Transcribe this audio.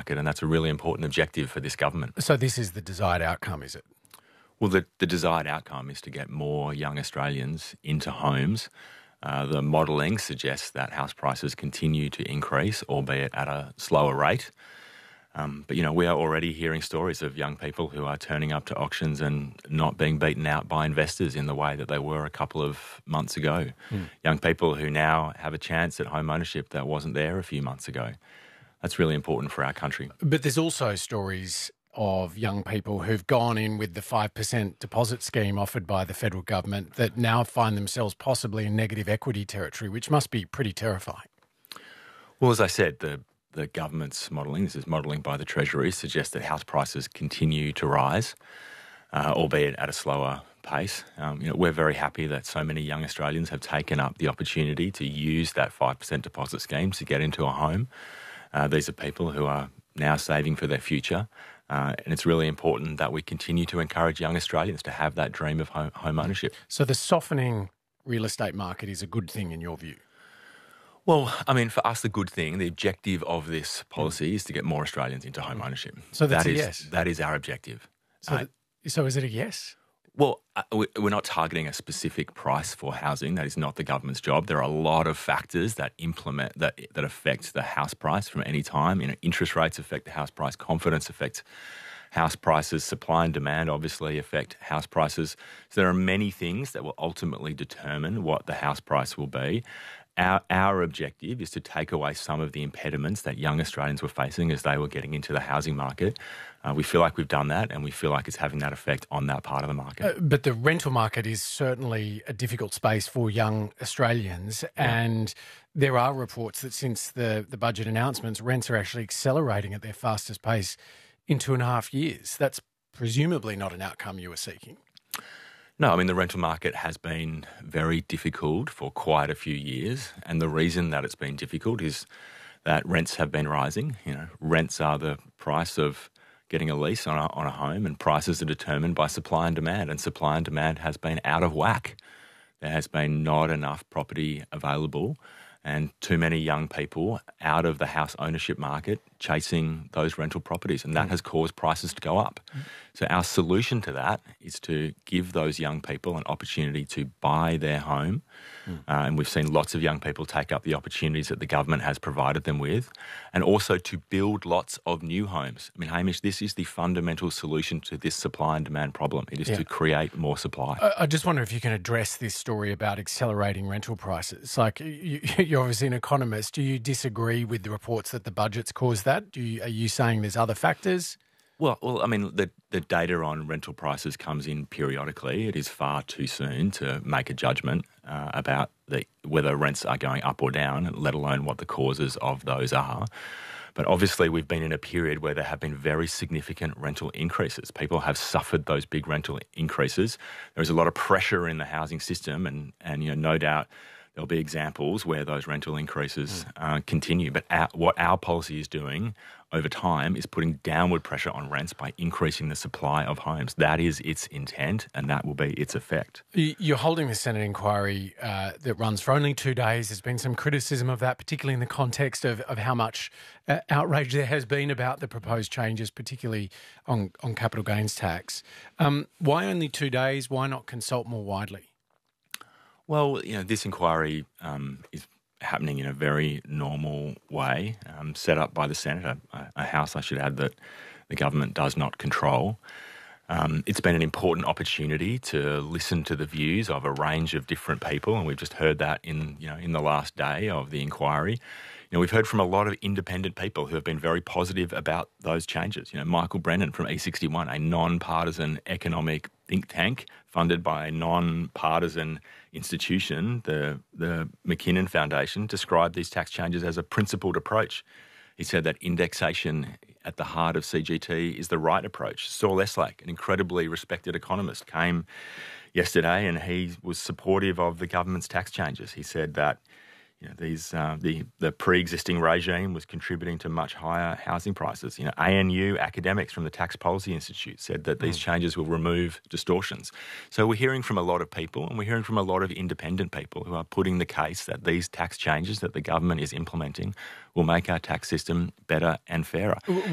market, and that's a really important objective for this government. So this is the desired outcome, is it? Well, the desired outcome is to get more young Australians into homes. The modelling suggests that house prices continue to increase, albeit at a slower rate. But, we are already hearing stories of young people who are turning up to auctions and not being beaten out by investors in the way that they were a couple of months ago. Young people who now have a chance at home ownership that wasn't there a few months ago. That's really important for our country. But there's also stories of young people who've gone in with the 5% deposit scheme offered by the federal government that now find themselves possibly in negative equity territory, which must be pretty terrifying. Well, as I said, the government's modelling, this is modelling by the Treasury, suggests that house prices continue to rise, albeit at a slower pace. We're very happy that so many young Australians have taken up the opportunity to use that 5% deposit scheme to get into a home. These are people who are now saving for their future, and it's really important that we continue to encourage young Australians to have that dream of home ownership. So the softening real estate market is a good thing in your view? Well, for us, the good thing, the objective of this policy is to get more Australians into home ownership. So that's a yes? That is our objective. So is it a yes? Well, we're not targeting a specific price for housing. That is not the government's job. There are a lot of factors that affect the house price from any time. Interest rates affect the house price, confidence affects house prices, supply and demand obviously affect house prices. So there are many things that will ultimately determine what the house price will be. Our objective is to take away some of the impediments that young Australians were facing as they were getting into the housing market. We feel like we've done that, and we feel like it's having that effect on that part of the market. But the rental market is certainly a difficult space for young Australians, and there are reports that since the budget announcements, rents are actually accelerating at their fastest pace in 2.5 years. That's presumably not an outcome you were seeking. No, the rental market has been very difficult for quite a few years, and the reason that it's been difficult is that rents have been rising. Rents are the price of getting a lease on a home, and prices are determined by supply and supply and demand has been out of whack. There has been not enough property available, and too many young people out of the house ownership market chasing those rental properties, and that has caused prices to go up. So our solution to that is to give those young people an opportunity to buy their home, and we've seen lots of young people take up the opportunities that the government has provided them with, and also to build lots of new homes. Hamish, this is the fundamental solution to this supply and demand problem. It is to create more supply. I just wonder if you can address this story about accelerating rental prices. Like, you're obviously an economist. Do you disagree with the reports that the budget's caused that? Are you saying there's other factors? Well, the data on rental prices comes in periodically. It is far too soon to make a judgment about whether rents are going up or down, let alone what the causes of those are. But obviously we've been in a period where there have been very significant rental increases. People have suffered those big rental increases. There is a lot of pressure in the housing system, and no doubt there'll be examples where those rental increases continue. But what our policy is doing over time is putting downward pressure on rents by increasing the supply of homes. That is its intent, and that will be its effect. You're holding the Senate inquiry that runs for only 2 days. There's been some criticism of that, particularly in the context of how much outrage there has been about the proposed changes, particularly on capital gains tax. Why only 2 days? Why not consult more widely? Well, this inquiry is happening in a very normal way, set up by the Senate, a house, I should add, that the government does not control. It's been an important opportunity to listen to the views of a range of different people, and we've just heard that in the last day of the inquiry. We've heard from a lot of independent people who have been very positive about those changes. Michael Brennan from E61, a non-partisan economic think tank funded by a non-partisan institution, the McKinnon Foundation, described these tax changes as a principled approach. He said that indexation at the heart of CGT is the right approach. Saul Eslake, an incredibly respected economist, came yesterday and he was supportive of the government's tax changes. He said that the pre-existing regime was contributing to much higher housing prices. ANU academics from the Tax Policy Institute said that these changes will remove distortions. So we're hearing from a lot of people, and we're hearing from a lot of independent people who are putting the case that these tax changes that the government is implementing will make our tax system better and fairer.